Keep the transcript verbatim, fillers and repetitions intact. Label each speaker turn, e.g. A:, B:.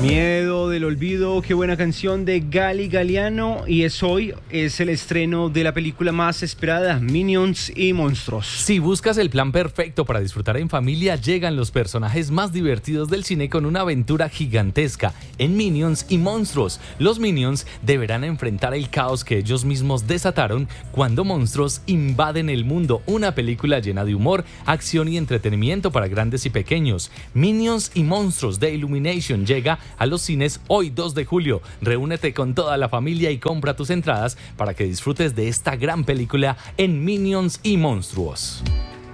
A: Miedo del olvido, qué buena canción de Gali Galiano, y es hoy, es el estreno de la película más esperada, Minions y Monstruos.
B: Si buscas el plan perfecto para disfrutar en familia, llegan los personajes más divertidos del cine con una aventura gigantesca en Minions y Monstruos. Los Minions deberán enfrentar el caos que ellos mismos desataron cuando monstruos invaden el mundo. Una película llena de humor, acción y entretenimiento para grandes y pequeños. Minions y Monstruos de Illumination llega a los cines hoy dos de julio. Reúnete con toda la familia y compra tus entradas para que disfrutes de esta gran película en Minions y Monstruos.